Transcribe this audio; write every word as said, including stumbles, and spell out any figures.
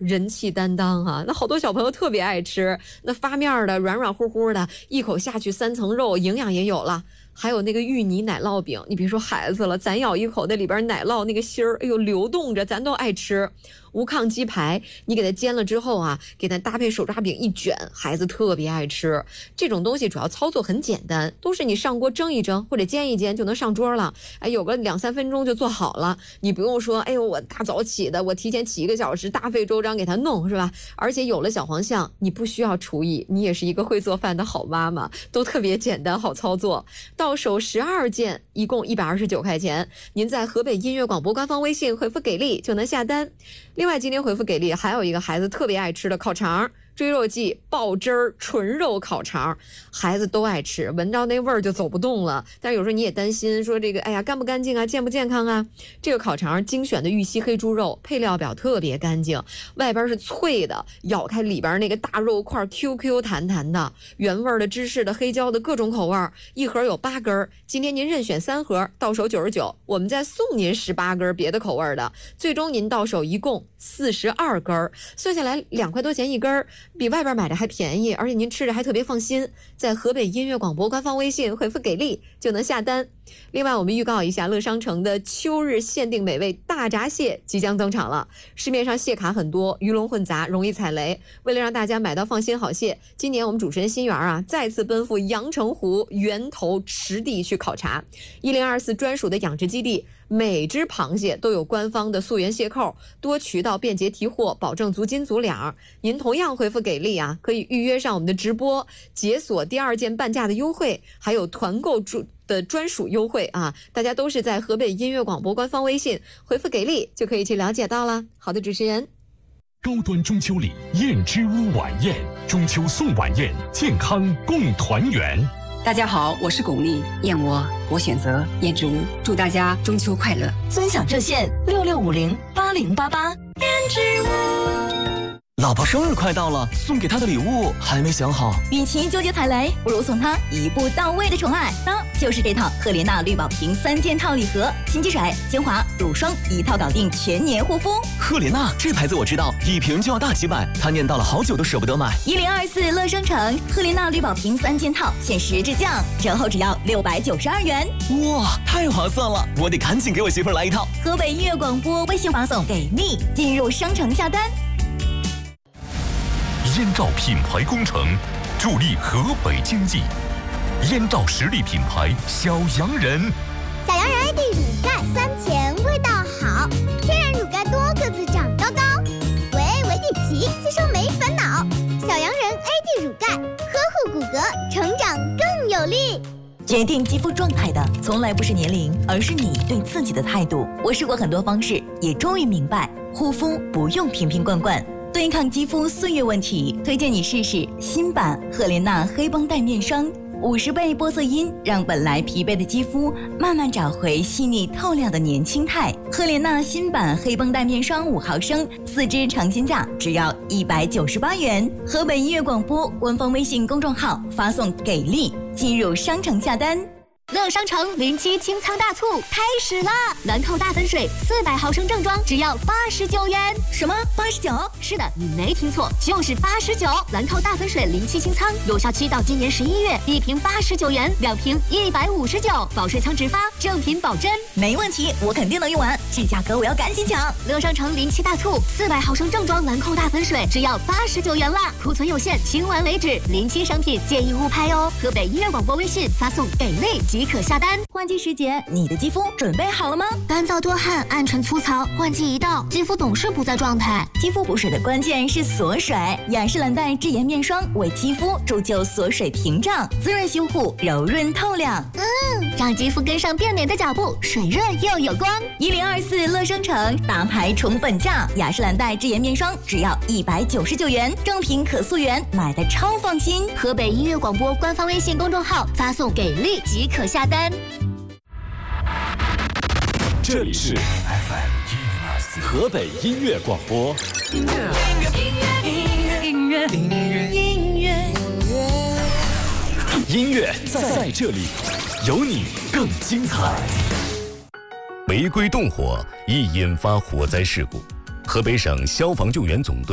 人气担当啊，那好多小朋友特别爱吃，那发面的软软乎乎的，一口下去三层肉，营养也有了。还有那个芋泥奶酪饼，你别说孩子了，咱咬一口，那里边奶酪那个芯儿，哎呦流动着，咱都爱吃。无抗鸡排，你给它煎了之后啊，给它搭配手抓饼一卷，孩子特别爱吃。这种东西主要操作很简单，都是你上锅蒸一蒸或者煎一煎就能上桌了。哎，有个两三分钟就做好了，你不用说，哎呦我大早起的，我提前起一个小时，大费周章给它弄，是吧？而且有了小黄象，你不需要厨艺，你也是一个会做饭的好妈妈，都特别简单好操作。到手十二件，一共一百二十九块钱。您在河北音乐广播官方微信回复给力就能下单。另外今天回复给力还有一个孩子特别爱吃的烤肠，追肉季爆汁儿纯肉烤肠，孩子都爱吃，闻到那味儿就走不动了。但是有时候你也担心说这个，哎呀干不干净啊，健不健康啊？这个烤肠精选的玉溪黑猪肉，配料表特别干净，外边是脆的，咬开里边那个大肉块 Q Q 弹弹的，原味的、芝士的、黑椒的各种口味，一盒有八根，今天您任选三盒，到手九十九，我们再送您十八根别的口味的，最终您到手一共四十二根，算下来两块多钱一根，比外边买的还便宜，而且您吃着还特别放心。在河北音乐广播官方微信回复给力就能下单。另外我们预告一下，乐商城的秋日限定美味大闸蟹即将登场了。市面上蟹卡很多，鱼龙混杂，容易踩雷，为了让大家买到放心好蟹，今年我们主持人心源啊再次奔赴阳澄湖源头池地去考察。一零二四专属的养殖基地，每只螃蟹都有官方的溯源蟹扣，多渠道便捷提货，保证足斤足两。您同样回复给力啊，可以预约上我们的直播，解锁第二件半价的优惠，还有团购主的专属优惠啊！大家都是在河北音乐广播官方微信回复给力就可以去了解到了。好的，主持人。 高端中秋礼燕之屋晚宴，中秋送晚宴，健康共团圆。 大家好，我是巩俐，燕窝我选择燕之屋，祝大家中秋快乐。 尊享热线六六五零八零八八。燕之屋。 老婆生日快到了，送给她的礼物还没想好。 与其纠结踩雷，不如送她一步到位的宠爱，那就是这套赫莲娜绿宝瓶三件套礼盒，新积水、精华、乳霜一套搞定，全年护肤。 赫莲娜这牌子我知道，一瓶就要大几百，她念叨了好久都舍不得买。 一零二四乐商城赫莲娜绿宝瓶三件套限时质降，折后只要六百九十二元。 哇，太划算了，我得赶紧给我媳妇儿来一套。 河北音乐广播微信发送给力，进入商城下单。 燕赵品牌工程助力河北经济，燕赵实力品牌小洋人。 小洋人 A D 乳钙酸甜味道好，天然乳钙多个子长高高，维 A 维 D 奇吸收没烦恼。小洋人 A D 乳钙呵护骨骼，成长更有力。 决定肌肤状态的从来不是年龄，而是你对自己的态度。我试过很多方式，也终于明白，护肤不用瓶瓶罐罐。对抗肌肤岁月问题，推荐你试试新版赫莲娜黑绷带面霜，五十倍玻色因让本来疲惫的肌肤慢慢找回细腻透亮的年轻态。赫莲娜新版黑绷带面霜五毫升，四支尝鲜价只要一百九十八元。河北音乐广播官方微信公众号发送给力，进入商城下单。 乐商城零七清仓大促开始啦！兰蔻大粉水四百毫升正装只要八十九元。 什么八十九？ 是的，你没听错，就是八十九。兰蔻大粉水零七清仓有效期到今年十一月，一瓶八十九元，两瓶一百五十九，保水仓直发，正品保真。 没问题，我肯定能用完，这价格我要赶紧抢！ 乐商城零七大促，四百毫升正装兰蔻大粉水只要八十九元啦，库存有限，清完为止。零七商品建议勿拍哦。河北音乐广播微信发送给力即可下单。 换季时节，你的肌肤准备好了吗？ 干燥多汗，暗沉粗糙，换季一到，肌肤总是不在状态。 肌肤补水的关键是锁水，雅诗兰黛智妍面霜为肌肤铸就锁水屏障，滋润修护，柔润透亮。 嗯，让肌肤跟上变美的脚步，水润又有光。 一零二四乐商城大牌宠粉价，雅诗兰黛智妍面霜只要一百九十九元，正品可溯源，买的超放心。 河北音乐广播官方微信公众号发送给力即可下单。 这里是 F M 一零二四河北音乐广播。 音乐音乐音乐音乐音乐音乐音乐在这里，有你更精彩。 违规动火易引发火灾事故，河北省消防救援总队